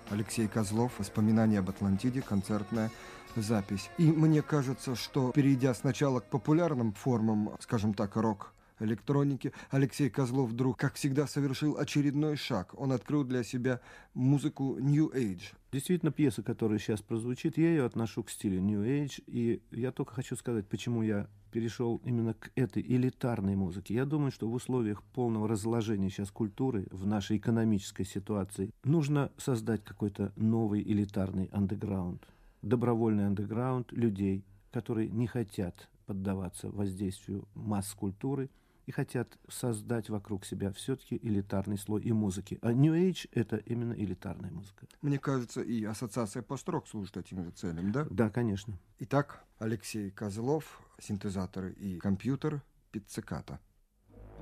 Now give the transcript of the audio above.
Алексей Козлов, «Воспоминания об Атлантиде», концертная запись. И мне кажется, что, перейдя сначала к популярным формам, скажем так, рок-электроники, Алексей Козлов вдруг, как всегда, совершил очередной шаг. Он открыл для себя музыку New Age. Действительно, пьеса, которая сейчас прозвучит, я ее отношу к стилю New Age, и я только хочу сказать, почему я перешел именно к этой элитарной музыке. Я думаю, что в условиях полного разложения сейчас культуры, в нашей экономической ситуации, нужно создать какой-то новый элитарный андеграунд, добровольный андеграунд людей, которые не хотят поддаваться воздействию масс-культуры и хотят создать вокруг себя все-таки элитарный слой и музыки. А New Age — это именно элитарная музыка. Мне кажется, и ассоциация пост-рок служит этим же целям, да? Да, конечно. Итак, Алексей Козлов, синтезаторы и компьютер, пицциката.